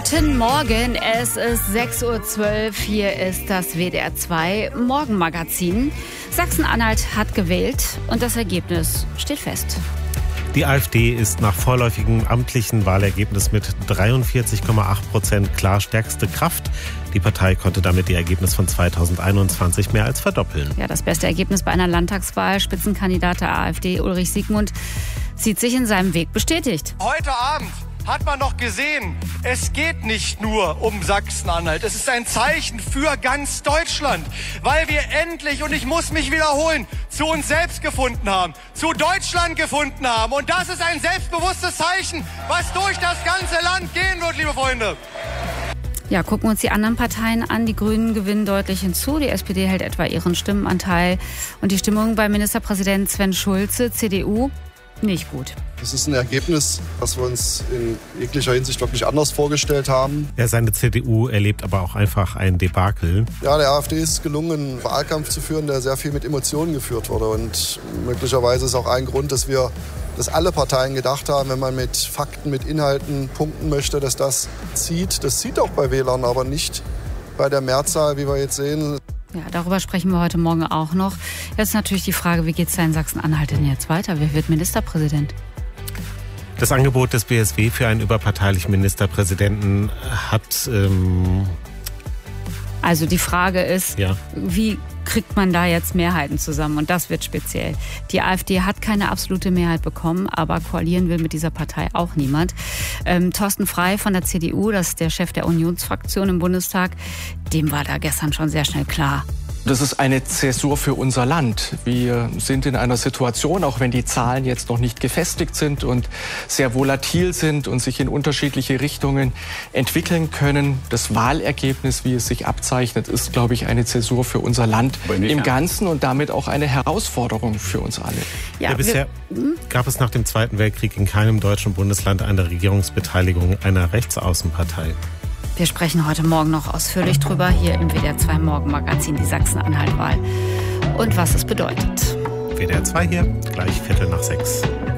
Guten Morgen, es ist 6.12 Uhr, hier ist das WDR 2 Morgenmagazin. Sachsen-Anhalt hat gewählt und das Ergebnis steht fest. Die AfD ist nach vorläufigem amtlichen Wahlergebnis mit 43,8% klar stärkste Kraft. Die Partei konnte damit ihr Ergebnis von 2021 mehr als verdoppeln. Ja, das beste Ergebnis bei einer Landtagswahl. Spitzenkandidat der AfD, Ulrich Siegmund, sieht sich in seinem Weg bestätigt. Heute Abend hat man noch gesehen, es geht nicht nur um Sachsen-Anhalt. Es ist ein Zeichen für ganz Deutschland, weil wir endlich, und ich muss mich wiederholen, zu uns selbst gefunden haben, zu Deutschland gefunden haben. Und das ist ein selbstbewusstes Zeichen, was durch das ganze Land gehen wird, liebe Freunde. Ja, gucken wir uns die anderen Parteien an. Die Grünen gewinnen deutlich hinzu. Die SPD hält etwa ihren Stimmenanteil. Und die Stimmung bei Ministerpräsident Sven Schulze, CDU, nicht gut. Das ist ein Ergebnis, was wir uns in jeglicher Hinsicht wirklich anders vorgestellt haben. Ja, seine CDU erlebt aber auch einfach ein Debakel. Ja, der AfD ist es gelungen, einen Wahlkampf zu führen, der sehr viel mit Emotionen geführt wurde. Und möglicherweise ist auch ein Grund, dass alle Parteien gedacht haben, wenn man mit Fakten, mit Inhalten punkten möchte, dass das zieht. Das zieht auch bei Wählern, aber nicht bei der Mehrzahl, wie wir jetzt sehen. Ja, darüber sprechen wir heute Morgen auch noch. Jetzt ist natürlich die Frage, wie geht es da in Sachsen-Anhalt denn jetzt weiter? Wer wird Ministerpräsident? Das Angebot des BSW für einen überparteilichen Ministerpräsidenten hat... Also die Frage ist, ja, wie kriegt man da jetzt Mehrheiten zusammen? Und das wird speziell. Die AfD hat keine absolute Mehrheit bekommen, aber koalieren will mit dieser Partei auch niemand. Thorsten Frey von der CDU, das ist der Chef der Unionsfraktion im Bundestag, dem war da gestern schon sehr schnell klar. Das ist eine Zäsur für unser Land. Wir sind in einer Situation, auch wenn die Zahlen jetzt noch nicht gefestigt sind und sehr volatil sind und sich in unterschiedliche Richtungen entwickeln können. Das Wahlergebnis, wie es sich abzeichnet, ist, glaube ich, eine Zäsur für unser Land im Ganzen und damit auch eine Herausforderung für uns alle. Ja, bisher gab es nach dem Zweiten Weltkrieg in keinem deutschen Bundesland eine Regierungsbeteiligung einer Rechtsaußenpartei. Wir sprechen heute Morgen noch ausführlich drüber, hier im WDR 2 Morgenmagazin, die Sachsen-Anhalt-Wahl und was es bedeutet. WDR 2 hier, gleich 5:45.